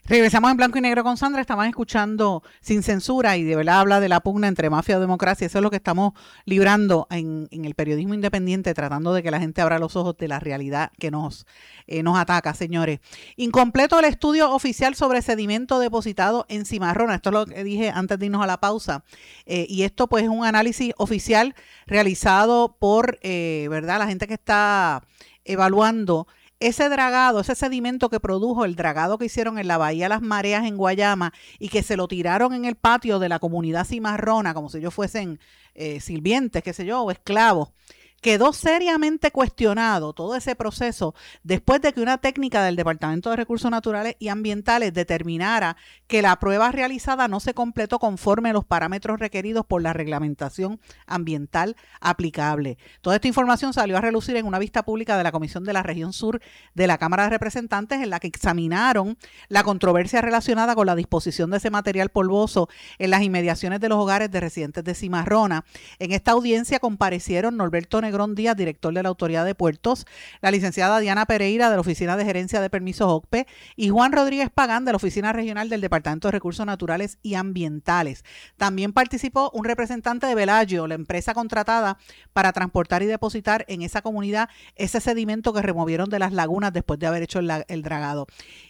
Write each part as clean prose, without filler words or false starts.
Regresamos en blanco y negro con Sandra. Estaban escuchando Sin Censura y de verdad habla de la pugna entre mafia y democracia. Eso es lo que estamos librando en el periodismo independiente, tratando de que la gente abra los ojos de la realidad que nos ataca, señores. Incompleto el estudio oficial sobre sedimento depositado en Cimarrona. Esto es lo que dije antes de irnos a la pausa. Y esto pues es un análisis oficial realizado por ¿verdad? La gente que está evaluando ese dragado, ese sedimento que produjo el dragado que hicieron en la Bahía Las Mareas en Guayama y que se lo tiraron en el patio de la comunidad cimarrona, como si ellos fuesen sirvientes, qué sé yo, o esclavos. Quedó seriamente cuestionado todo ese proceso después de que una técnica del Departamento de Recursos Naturales y Ambientales determinara que la prueba realizada no se completó conforme a los parámetros requeridos por la reglamentación ambiental aplicable. Toda esta información salió a relucir en una vista pública de la Comisión de la Región Sur de la Cámara de Representantes, en la que examinaron la controversia relacionada con la disposición de ese material polvoso en las inmediaciones de los hogares de residentes de Cimarrona. En esta audiencia comparecieron Norberto Negrón Díaz, director de la Autoridad de Puertos, la licenciada Diana Pereira de la Oficina de Gerencia de Permisos OCPE y Juan Rodríguez Pagán de la Oficina Regional del Departamento de Recursos Naturales y Ambientales. También participó un representante de Velagio, la empresa contratada para transportar y depositar en esa comunidad ese sedimento que removieron de las lagunas después de haber hecho el dragado.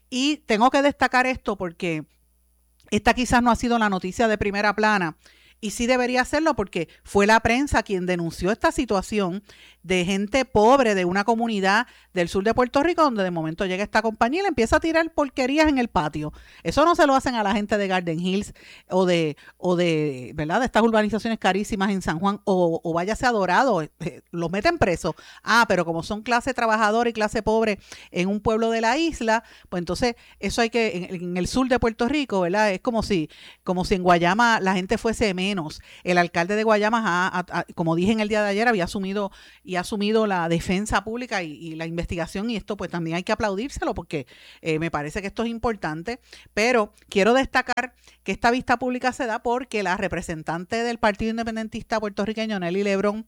Y tengo que destacar esto porque esta quizás no ha sido la noticia de primera plana, y sí debería hacerlo porque fue la prensa quien denunció esta situación de gente pobre de una comunidad del sur de Puerto Rico, donde de momento llega esta compañía y le empieza a tirar porquerías en el patio. Eso no se lo hacen a la gente de Garden Hills o de ¿verdad? De estas urbanizaciones carísimas en San Juan, o váyase a Dorado, los meten presos. Pero como son clase trabajadora y clase pobre en un pueblo de la isla, pues entonces eso hay que, en el sur de Puerto Rico, ¿verdad? Es como si en Guayama la gente fuese menos. El alcalde de Guayama, como dije en el día de ayer, había asumido la defensa pública y la investigación, y esto pues también hay que aplaudírselo porque me parece que esto es importante, pero quiero destacar que esta vista pública se da porque la representante del Partido Independentista puertorriqueño, Nelly Lebrón,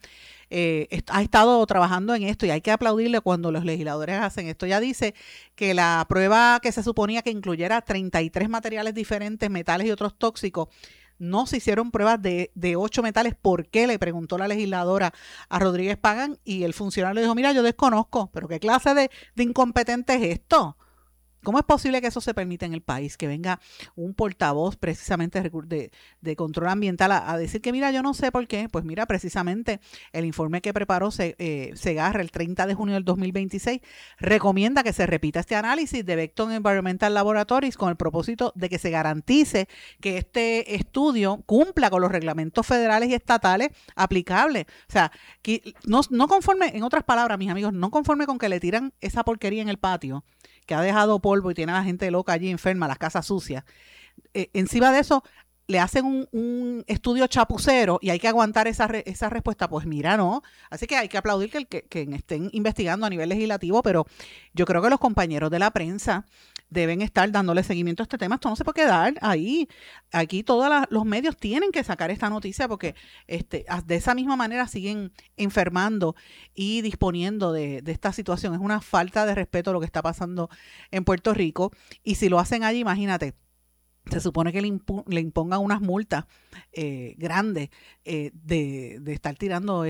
ha estado trabajando en esto y hay que aplaudirle cuando los legisladores hacen esto. Ya dice que la prueba que se suponía que incluyera 33 materiales diferentes, metales y otros tóxicos, no se hicieron pruebas de 8 metales. ¿Por qué? Le preguntó la legisladora a Rodríguez Pagán y el funcionario le dijo, mira, yo desconozco, pero ¿qué clase de incompetente es esto? ¿Cómo es posible que eso se permita en el país? Que venga un portavoz precisamente de control ambiental a decir que mira, yo no sé por qué. Pues mira, precisamente el informe que preparó Segarra el 30 de junio del 2026 recomienda que se repita este análisis de Vecton Environmental Laboratories con el propósito de que se garantice que este estudio cumpla con los reglamentos federales y estatales aplicables. O sea, que no conforme, en otras palabras, mis amigos, no conforme con que le tiran esa porquería en el patio, que ha dejado polvo y tiene a la gente loca allí enferma, las casas sucias. Encima de eso, le hacen un estudio chapucero y hay que aguantar esa respuesta. Pues mira, no. Así que hay que aplaudir que estén investigando a nivel legislativo, pero yo creo que los compañeros de la prensa deben estar dándole seguimiento a este tema. Esto no se puede quedar ahí. Aquí todos los medios tienen que sacar esta noticia porque de esa misma manera siguen enfermando y disponiendo de esta situación. Es una falta de respeto lo que está pasando en Puerto Rico. Y si lo hacen allí, imagínate, se supone que le impongan unas multas grandes de estar tirando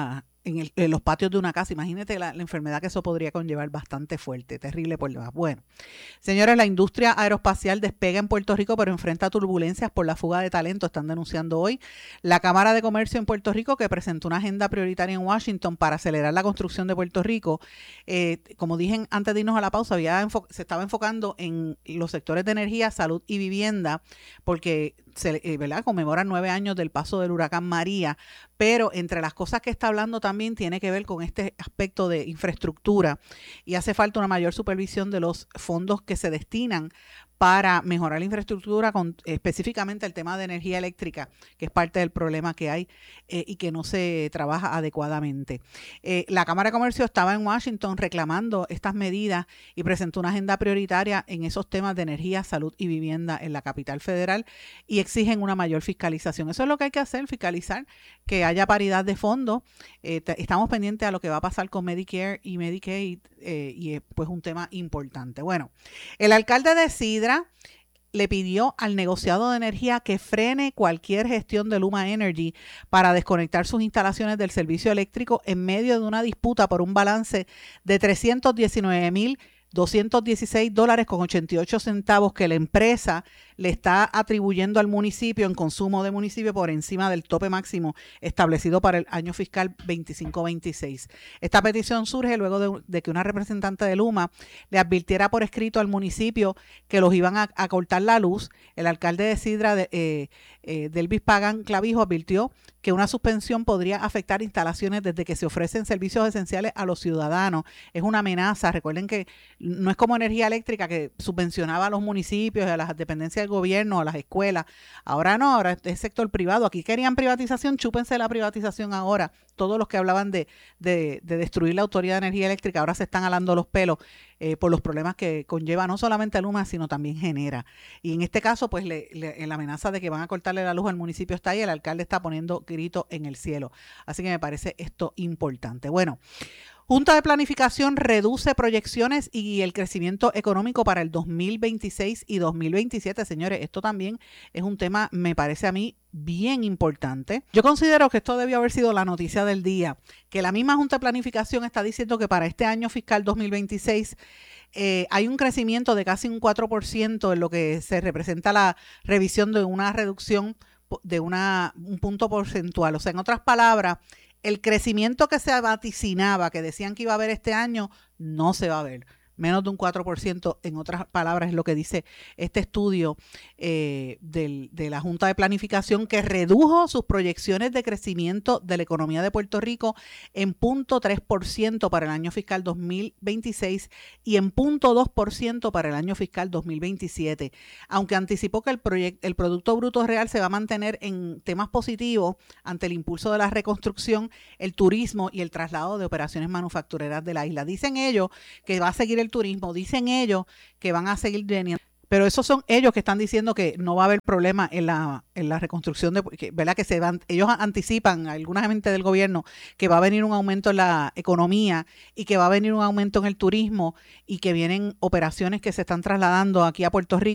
en los patios de una casa. Imagínate la enfermedad que eso podría conllevar, bastante fuerte, terrible por demás. Bueno, señores, la industria aeroespacial despega en Puerto Rico, pero enfrenta turbulencias por la fuga de talento, están denunciando hoy. La Cámara de Comercio en Puerto Rico, que presentó una agenda prioritaria en Washington para acelerar la construcción de Puerto Rico, como dije antes de irnos a la pausa, se estaba enfocando en los sectores de energía, salud y vivienda, porque ¿verdad? Conmemoran 9 años del paso del huracán María, pero entre las cosas que está hablando también tiene que ver con este aspecto de infraestructura, y hace falta una mayor supervisión de los fondos que se destinan para mejorar la infraestructura, específicamente el tema de energía eléctrica, que es parte del problema que hay y que no se trabaja adecuadamente. La Cámara de Comercio estaba en Washington reclamando estas medidas y presentó una agenda prioritaria en esos temas de energía, salud y vivienda en la capital federal, y exigen una mayor fiscalización. Eso es lo que hay que hacer, fiscalizar que haya paridad de fondos. Estamos pendientes a lo que va a pasar con Medicare y Medicaid, y es pues un tema importante. Bueno, el alcalde de Sidra le pidió al negociado de energía que frene cualquier gestión de Luma Energy para desconectar sus instalaciones del servicio eléctrico en medio de una disputa por un balance de $319,216,88 que la empresa le está atribuyendo al municipio en consumo de municipio por encima del tope máximo establecido para el año fiscal 25-26. Esta petición surge luego de que una representante de Luma le advirtiera por escrito al municipio que los iban a cortar la luz. El alcalde de Sidra, Delvis Pagan Clavijo, advirtió que una suspensión podría afectar instalaciones desde que se ofrecen servicios esenciales a los ciudadanos. Es una amenaza. Recuerden que no es como energía eléctrica que subvencionaba a los municipios, a las dependencias del gobierno, a las escuelas. Ahora no, ahora es sector privado. Aquí querían privatización, chúpense la privatización ahora. Todos los que hablaban de destruir la Autoridad de Energía Eléctrica ahora se están alando los pelos por los problemas que conlleva no solamente Luma, sino también genera. Y en este caso, pues la amenaza de que van a cortarle la luz al municipio está ahí, el alcalde está poniendo grito en el cielo. Así que me parece esto importante. Bueno, Junta de Planificación reduce proyecciones y el crecimiento económico para el 2026 y 2027. Señores, esto también es un tema, me parece a mí, bien importante. Yo considero que esto debió haber sido la noticia del día, que la misma Junta de Planificación está diciendo que para este año fiscal 2026 hay un crecimiento de casi un 4% en lo que se representa la revisión de una reducción de un punto porcentual. O sea, en otras palabras, el crecimiento que se vaticinaba, que decían que iba a haber este año, no se va a ver. Menos de un 4%, en otras palabras, es lo que dice este estudio de la Junta de Planificación, que redujo sus proyecciones de crecimiento de la economía de Puerto Rico en 0.3% para el año fiscal 2026 y en 0.2% para el año fiscal 2027. Aunque anticipó que el Producto Bruto Real se va a mantener en temas positivos ante el impulso de la reconstrucción, el turismo y el traslado de operaciones manufactureras de la isla. Dicen ellos que va a seguir el turismo, dicen ellos que van a seguir veniendo, pero esos son ellos que están diciendo que no va a haber problema en la reconstrucción, ¿verdad? Que ellos anticipan, alguna gente del gobierno, que va a venir un aumento en la economía y que va a venir un aumento en el turismo y que vienen operaciones que se están trasladando aquí a Puerto Rico